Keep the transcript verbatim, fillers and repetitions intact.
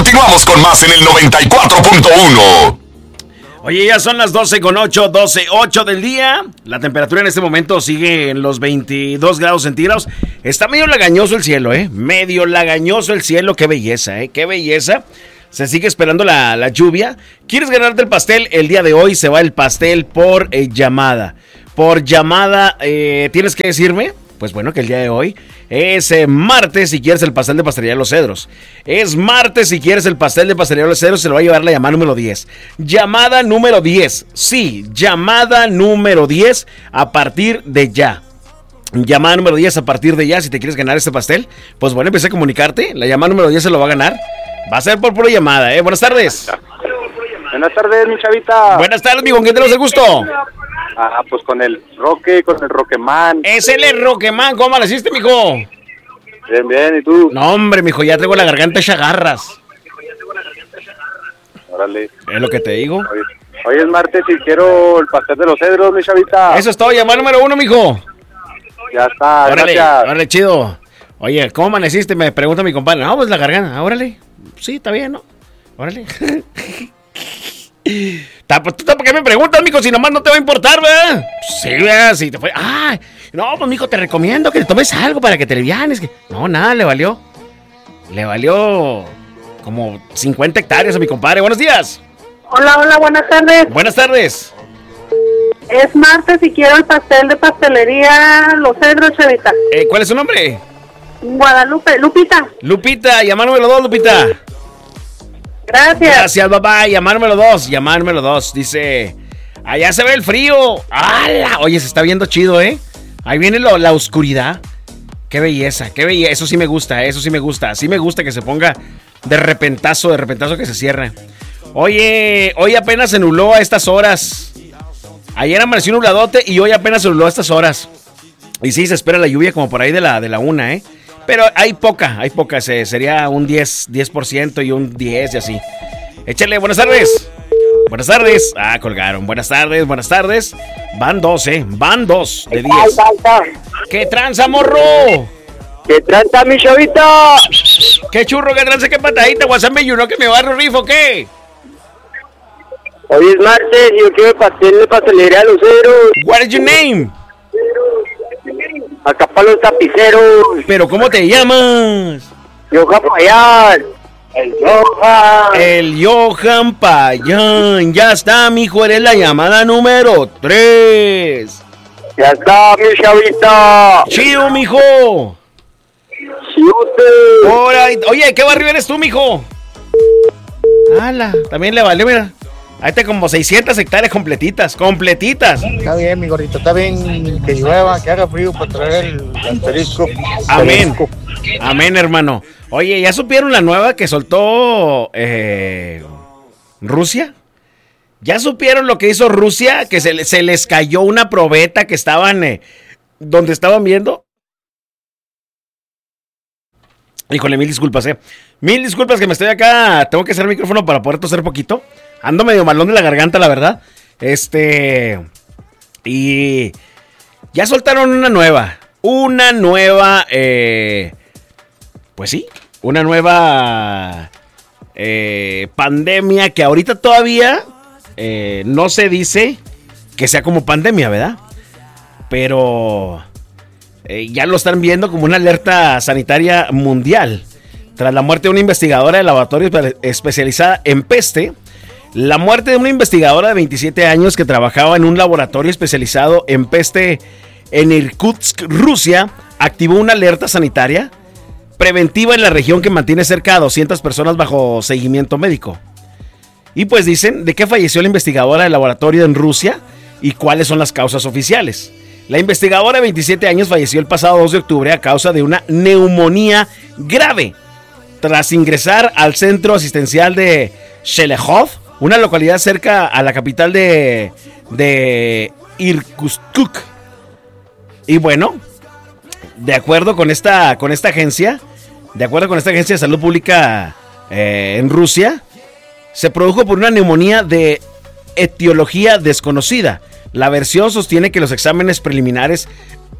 Continuamos con más en el noventa y cuatro punto uno. Oye, ya son las doce con ocho, doce, ocho del día. La temperatura en este momento sigue en los veintidós grados centígrados. Está medio lagañoso el cielo, ¿eh? Medio lagañoso el cielo. Qué belleza, ¿eh? Qué belleza. Se sigue esperando la, la lluvia. ¿Quieres ganarte el pastel? El día de hoy se va el pastel por eh, llamada. Por llamada, eh, ¿tienes que decirme? Pues bueno, que el día de hoy es eh, martes si quieres el pastel de Pastelería Los Cedros. Es martes si quieres el pastel de Pastelería Los Cedros, se lo va a llevar la llamada número diez. Llamada número diez, sí, llamada número diez a partir de ya. Llamada número diez a partir de ya, si te quieres ganar este pastel, pues bueno, empieza a comunicarte. La llamada número diez se lo va a ganar. Va a ser por pura llamada, ¿eh? Buenas tardes. Buenas tardes, mi chavita. Buenas tardes, mi, ¿con quién tenemos el gusto? Ah, pues con el Roque, con el Roqueman. Es el Roqueman, ¿cómo le hiciste, mijo? Bien, bien, ¿y tú? No, hombre, mijo, ya traigo la garganta hecha garras. Órale. Es lo que te digo. Hoy, hoy es martes y quiero el pastel de Los Cedros, mi chavita. Eso es todo, llamada número uno, mijo. Ya está, Órale, gracias. órale, chido. Oye, ¿cómo amaneciste? Me pregunta mi compadre. No, pues la garganta, órale. Sí, está bien, ¿no? Órale. ¿Tú por qué me preguntas, mijo? Si nomás no te va a importar, ¿verdad? Sí, ¿verdad? Si te fue... ¡Ay! No, pues, mijo, te recomiendo que te tomes algo para que te alivianes. Que... No, nada, le valió. Le valió como cincuenta hectáreas a mi compadre. Buenos días. Hola, hola, buenas tardes. Buenas tardes. Es martes y quiero el pastel de Pastelería Los Cedros, chavita. Eh, ¿Cuál es su nombre? Guadalupe, Lupita. Lupita, llamar número dos, Lupita. Gracias. Gracias, papá. Llamar número dos, llamar número dos. Dice, allá se ve el frío. ¡Hala! Oye, se está viendo chido, ¿eh? Ahí viene lo, la oscuridad. Qué belleza, qué belleza. Eso sí me gusta, eso sí me gusta. Sí me gusta que se ponga de repentazo, de repentazo que se cierre. Oye, hoy apenas se nubló a estas horas. Ayer amaneció nubladote y hoy apenas se nubló a estas horas. Y sí, se espera la lluvia como por ahí de la, de la una, ¿eh? Pero hay poca, hay poca, se, sería un diez por ciento y un diez y así. Échale, buenas tardes. Buenas tardes. Ah, colgaron. Buenas tardes, buenas tardes. Van dos, ¿eh? Van dos de diez. ¿Qué tranza, morro? ¿Qué tranza, mi chavita? ¿Qué churro, qué tranza, qué patadita? ¿WhatsApp me ayunó que me barro rifo, qué? Hoy es martes y yo quiero el pastel de Pastelería Los Cedros. What is your name? Acá para los tapiceros. ¿Pero cómo te llamas? Johan Payán. El Johan. El Johan Payán. Ya está, mijo, eres la llamada número tres. Ya está, mi chavita. Chido, mijo. Chute. Por ahí. Oye, ¿qué barrio eres tú, mijo? Ala, también le vale, mira. Ahí está como seiscientas hectáreas completitas, completitas. Está bien, mi gordito, está bien que llueva, que haga frío para traer el asterisco. Amén, amén, hermano. Oye, ¿ya supieron la nueva que soltó eh, Rusia? ¿Ya supieron lo que hizo Rusia? Que se, se les cayó una probeta que estaban, eh, donde estaban viendo. Híjole, mil disculpas, eh. Mil disculpas que me estoy acá, tengo que hacer el micrófono para poder toser poquito. Ando medio malón de la garganta, la verdad. Este... Y... Ya soltaron una nueva. Una nueva... Eh, pues sí. Una nueva... Eh, pandemia que ahorita todavía... Eh, no se dice que sea como pandemia, ¿verdad? Pero... Eh, ya lo están viendo como una alerta sanitaria mundial. Tras la muerte de una investigadora de laboratorio especializada en peste... La muerte de una investigadora de veintisiete años que trabajaba en un laboratorio especializado en peste en Irkutsk, Rusia, activó una alerta sanitaria preventiva en la región que mantiene cerca de doscientas personas bajo seguimiento médico. Y pues dicen de qué falleció la investigadora del laboratorio en Rusia y cuáles son las causas oficiales. La investigadora de veintisiete años falleció el pasado dos de octubre a causa de una neumonía grave tras ingresar al centro asistencial de Shelehov, una localidad cerca a la capital de, de Irkutsk. Y bueno, de acuerdo con esta, con esta agencia, de acuerdo con esta agencia de salud pública eh, en Rusia, se produjo por una neumonía de etiología desconocida. La versión sostiene que los exámenes preliminares